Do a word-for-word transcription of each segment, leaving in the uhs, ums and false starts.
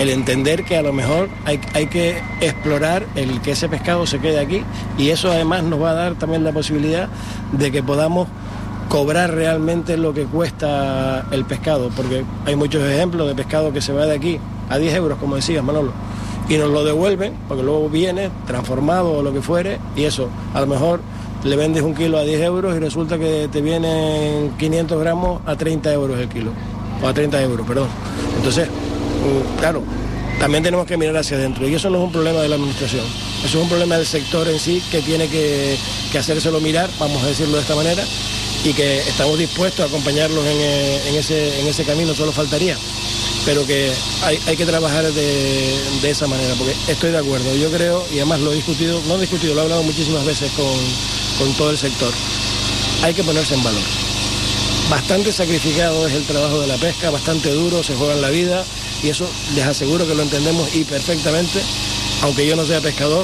el entender que a lo mejor hay, hay que explorar el que ese pescado se quede aquí, y eso además nos va a dar también la posibilidad de que podamos cobrar realmente lo que cuesta el pescado, porque hay muchos ejemplos de pescado que se va de aquí a diez euros, como decías, Manolo, y nos lo devuelven, porque luego viene transformado o lo que fuere, y eso, a lo mejor le vendes un kilo a diez euros y resulta que te vienen quinientos gramos a treinta euros el kilo, o a treinta euros, perdón. Entonces, claro, también tenemos que mirar hacia adentro, y eso no es un problema de la administración, eso es un problema del sector en sí, que tiene que, que hacérselo mirar, vamos a decirlo de esta manera, y que estamos dispuestos a acompañarlos en, en, ese, en ese camino, solo faltaría, pero que hay, hay que trabajar de, de esa manera, porque estoy de acuerdo, yo creo, y además lo he discutido, no he discutido, lo he hablado muchísimas veces con, con todo el sector, hay que ponerse en valor. Bastante sacrificado es el trabajo de la pesca, bastante duro, se juega en la vida, y eso les aseguro que lo entendemos y perfectamente, aunque yo no sea pescador,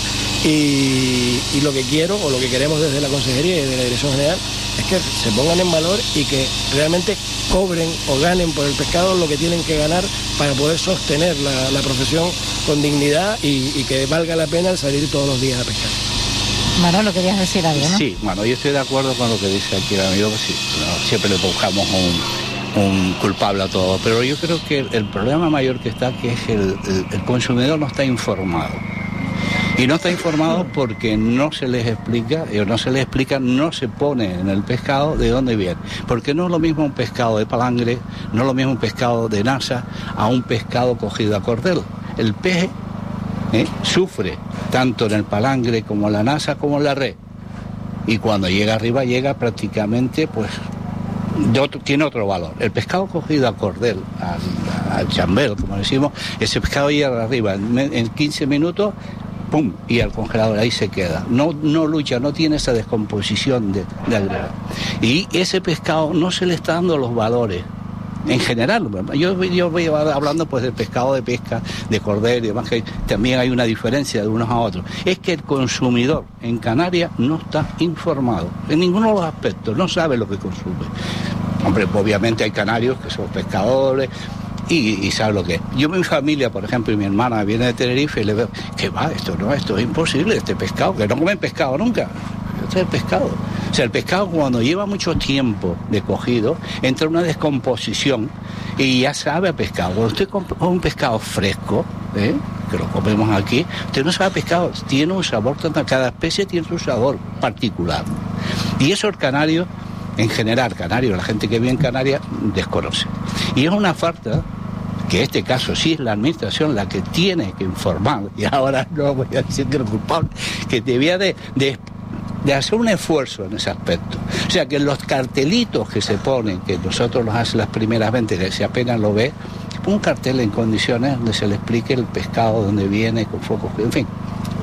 y, y lo que quiero, o lo que queremos desde la Consejería y de la Dirección General, es que se pongan en valor y que realmente cobren o ganen por el pescado lo que tienen que ganar para poder sostener la, la profesión con dignidad y, y que valga la pena el salir todos los días a pescar. Manolo, querías decir algo, ¿no? Sí, bueno, yo estoy de acuerdo con lo que dice aquí el amigo, sí, no, siempre le buscamos un, un culpable a todo, pero yo creo que el, el problema mayor que está que es el, el, el consumidor no está informado. Y no está informado porque no se les explica, o no se les explica, no se pone en el pescado de dónde viene. Porque no es lo mismo un pescado de palangre, no es lo mismo un pescado de nasa a un pescado cogido a cordel. El pez ¿eh? sufre tanto en el palangre como en la nasa como en la red. Y cuando llega arriba llega prácticamente, pues, de otro, tiene otro valor. El pescado cogido a cordel, al, al chambel, como decimos, ese pescado llega arriba en, en quince minutos, pum, y al congelador, ahí se queda. No, no lucha, no tiene esa descomposición de, de agregado. Y ese pescado no se le está dando los valores. En general, yo, yo voy hablando pues del pescado de pesca, de cordero y demás, que también hay una diferencia de unos a otros. Es que el consumidor en Canarias no está informado en ninguno de los aspectos, no sabe lo que consume. Hombre, obviamente hay canarios que son pescadores, Y, y sabe lo que es. Yo, mi familia, por ejemplo, y mi hermana viene de Tenerife y le veo, que va, esto no, esto es imposible, este pescado, que no comen pescado nunca. Este es el pescado. O sea, el pescado cuando lleva mucho tiempo de cogido, entra en una descomposición y ya sabe a pescado. Cuando usted compra un pescado fresco, ¿eh? que lo comemos aquí, usted no sabe a pescado, tiene un sabor, cada especie tiene su sabor particular. Y eso el canario, en general, canario, la gente que vive en Canarias, desconoce. Y es una falta que en este caso sí es la administración la que tiene que informar, y ahora no voy a decir que es culpable, que debía de, de, de hacer un esfuerzo en ese aspecto. O sea, que los cartelitos que se ponen, que nosotros los hacen las primeras veces, que si apenas lo ve, un cartel en condiciones donde se le explique el pescado, dónde viene, con focos, en fin.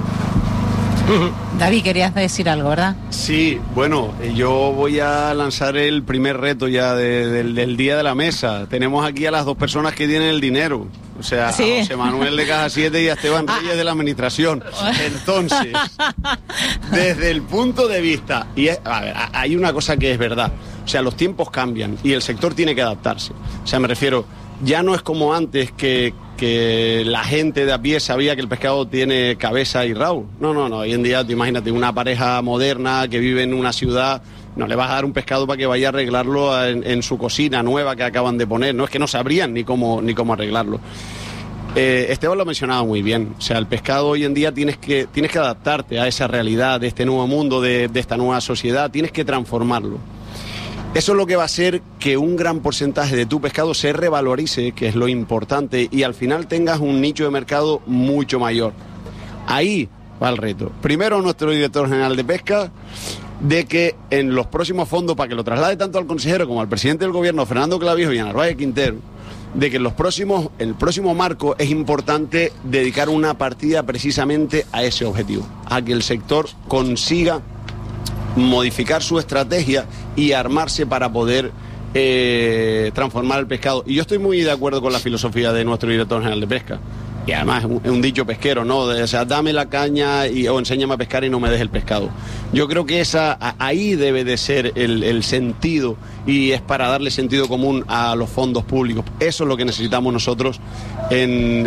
David, querías decir algo, ¿verdad? Sí, bueno, yo voy a lanzar el primer reto ya de, de, del día de la mesa. Tenemos aquí a las dos personas que tienen el dinero, o sea, sí. a José Manuel de Caja siete y a Esteban Reyes de la Administración. Entonces, desde el punto de vista, y es, a ver, hay una cosa que es verdad, o sea, los tiempos cambian y el sector tiene que adaptarse. O sea, me refiero, ya no es como antes que... que la gente de a pie sabía que el pescado tiene cabeza y rabo. No, no, no. Hoy en día, te imagínate, una pareja moderna que vive en una ciudad, no le vas a dar un pescado para que vaya a arreglarlo en, en su cocina nueva que acaban de poner. No es que no sabrían ni cómo, ni cómo arreglarlo. Eh, Esteban lo ha mencionado muy bien. O sea, el pescado hoy en día tienes que, tienes que adaptarte a esa realidad de este nuevo mundo, de, de esta nueva sociedad. Tienes que transformarlo. Eso es lo que va a hacer que un gran porcentaje de tu pescado se revalorice, que es lo importante, y al final tengas un nicho de mercado mucho mayor. Ahí va el reto. Primero, nuestro director general de pesca, de que en los próximos fondos, para que lo traslade tanto al consejero como al presidente del gobierno, Fernando Clavijo y a Narváez Quintero, de que en los próximos, el próximo marco es importante dedicar una partida precisamente a ese objetivo, a que el sector consiga modificar su estrategia y armarse para poder eh, transformar el pescado. Y yo estoy muy de acuerdo con la filosofía de nuestro director general de pesca. y además es un, es un dicho pesquero, ¿no? De, o sea, dame la caña y, o enséñame a pescar y no me des el pescado. Yo creo que esa ahí debe de ser el, el sentido, y es para darle sentido común a los fondos públicos. Eso es lo que necesitamos nosotros en,